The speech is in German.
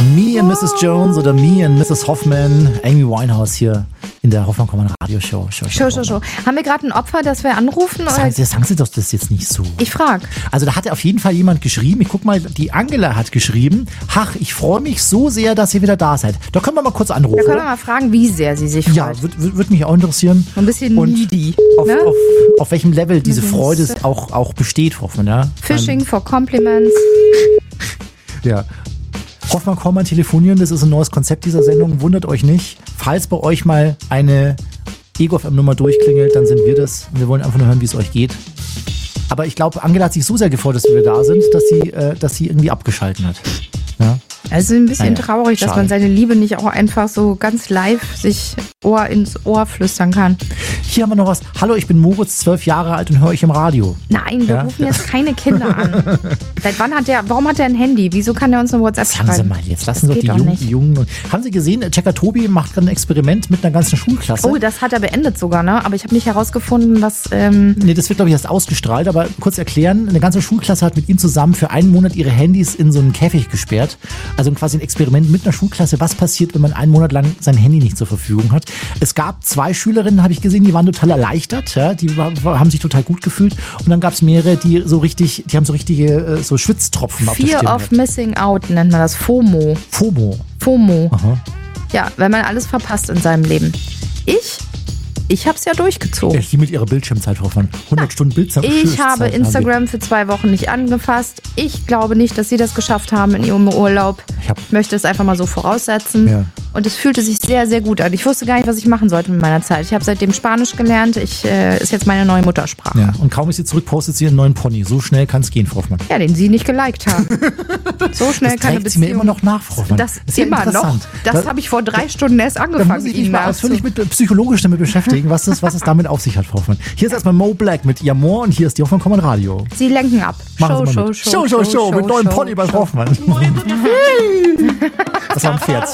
Me and Mrs. Jones oder Me and Mrs. Hoffman, Amy Winehouse hier in der Hoffmann-Kommern Radioshow. Show. Haben wir gerade ein Opfer, das wir anrufen? Sagen Sie doch das jetzt nicht so. Ich frage. Also da hat auf jeden Fall jemand geschrieben, ich guck mal, die Angela hat geschrieben, ach, ich freue mich so sehr, dass ihr wieder da seid. Da können wir mal kurz anrufen. Da können wir mal fragen, wie sehr sie sich freut. Ja, würde mich auch interessieren. Ein bisschen needy. Auf welchem Level diese Freude auch besteht, Hoffmann. Ja? Fishing for Compliments. Ja. Hoffmann-Kommern telefonieren, das ist ein neues Konzept dieser Sendung. Wundert euch nicht. Falls bei euch mal eine Ego-FM-Nummer durchklingelt, dann sind wir das. Wir wollen einfach nur hören, wie es euch geht. Aber ich glaube, Angela hat sich so sehr gefreut, dass wir da sind, dass sie irgendwie abgeschalten hat. Ja? Also ein bisschen traurig, dass man seine Liebe nicht auch einfach so ganz live sich Ohr ins Ohr flüstern kann. Hier haben wir noch was. Hallo, ich bin Moritz, 12 Jahre alt und höre euch im Radio. Nein, wir rufen jetzt keine Kinder an. Warum hat er ein Handy? Wieso kann er uns eine WhatsApp schreiben? Sagen Sie mal, jetzt lassen Sie doch die Jungen. Haben Sie gesehen, Checker Tobi macht gerade ein Experiment mit einer ganzen Schulklasse. Oh, das hat er beendet sogar, ne? Aber ich habe nicht herausgefunden, was... Nee, das wird, glaube ich, erst ausgestrahlt. Aber kurz erklären, eine ganze Schulklasse hat mit ihm zusammen für einen Monat ihre Handys in so einen Käfig gesperrt. Also quasi ein Experiment mit einer Schulklasse. Was passiert, wenn man einen Monat lang sein Handy nicht zur Verfügung hat? Es gab 2 Schülerinnen, habe ich gesehen, die waren total erleichtert. Ja? Die haben sich total gut gefühlt. Und dann gab es mehrere, die haben so richtige so Schwitztropfen auf der Stirn. Fear of Missing Out nennt man das. FOMO. Aha. Ja, wenn man alles verpasst in seinem Leben. Ich habe es ja durchgezogen. Die mit ihrer Bildschirmzeit, Hoffmann. 100 Stunden Bildschirm. Ich habe Instagram für 2 Wochen nicht angefasst. Ich glaube nicht, dass Sie das geschafft haben in Ihrem Urlaub. Ich möchte es einfach mal so voraussetzen. Ja. Und es fühlte sich sehr, sehr gut an. Ich wusste gar nicht, was ich machen sollte mit meiner Zeit. Ich habe seitdem Spanisch gelernt. Ist jetzt meine neue Muttersprache. Ja. Und kaum ist sie zurück, postet sie einen neuen Pony. So schnell kann es gehen, Frau Hoffmann. Ja, den Sie nicht geliked haben. So schnell kann eine Beziehung. Das trägt sie mir immer noch nach, Frau Hoffmann. Das ist immer noch. Das habe ich vor 3 Stunden erst angefangen. Da muss ich mich mal ausführlich psychologisch damit beschäftigen, was es damit auf sich hat, Frau Hoffmann. Hier ist erstmal Mo Black mit Jamor und hier ist die Hoffmann-Kommern Radio. Sie lenken ab. Show mit neuem Pony bei Hoffmann. Das war ein Pferd.